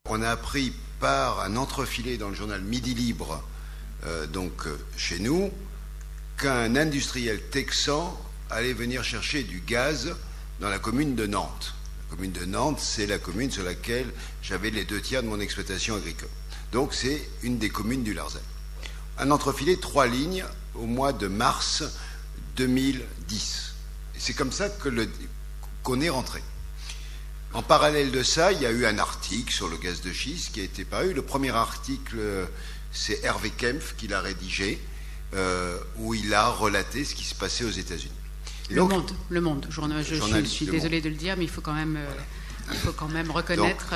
On a appris par un entrefilet dans le journal Midi Libre, chez nous, qu'un industriel texan allait venir chercher du gaz dans la commune de Nantes. La commune de Nantes, c'est la commune sur laquelle j'avais les 2/3 de mon exploitation agricole. Donc c'est une des communes du Larzac. Un entrefilet, 3 lignes, au mois de mars 2010. Et c'est comme ça qu'on est rentré. En parallèle de ça, il y a eu un article sur le gaz de schiste qui a été paru. Le premier article, c'est Hervé Kempf qui l'a rédigé, où il a relaté ce qui se passait aux États-Unis. Le Monde. Je suis désolé de le dire, mais il faut quand même, reconnaître.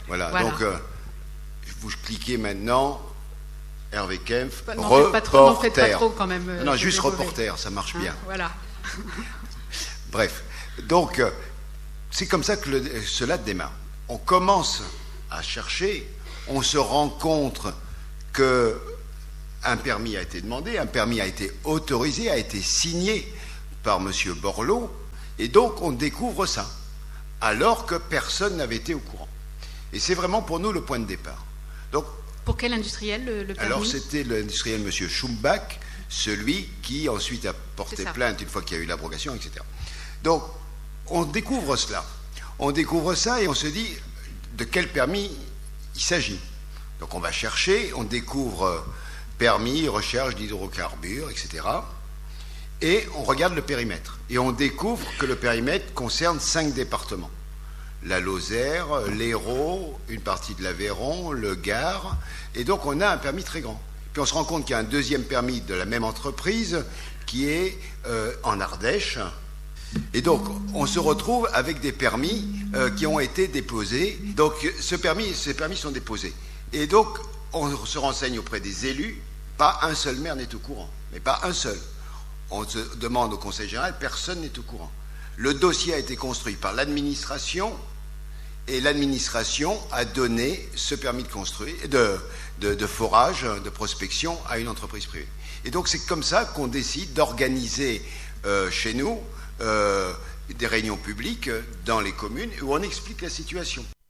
Vous cliquez maintenant, Hervé Kempf, n'en faites pas trop quand même. Non, juste reporter, ça marche bien. Voilà. Bref, donc c'est comme ça que cela démarre. On commence à chercher, on se rend compte qu'un permis a été demandé, un permis a été autorisé, a été signé par M. Borloo, et donc on découvre ça, alors que personne n'avait été au courant. Et c'est vraiment pour nous le point de départ. Donc, pour quel industriel le permis ? Alors c'était l'industriel M. Schumbach, celui qui ensuite a porté plainte une fois qu'il y a eu l'abrogation, etc. Donc on découvre cela. On découvre ça et on se dit de quel permis il s'agit. Donc on va chercher, on découvre permis, recherche d'hydrocarbures, etc. Et on regarde le périmètre. Et on découvre que le périmètre concerne 5 départements. La Lozère, l'Hérault, une partie de l'Aveyron, le Gard. Et donc on a un permis très grand. Puis on se rend compte qu'il y a un deuxième permis de la même entreprise qui est en Ardèche. Et donc on se retrouve avec des permis qui ont été déposés. Donc ces permis sont déposés. Et donc on se renseigne auprès des élus. Pas un seul maire n'est au courant. Mais pas un seul. On se demande au Conseil général, personne n'est au courant. Le dossier a été construit par l'administration et l'administration a donné ce permis de construire, de forage, de prospection à une entreprise privée. Et donc c'est comme ça qu'on décide d'organiser chez nous des réunions publiques dans les communes où on explique la situation.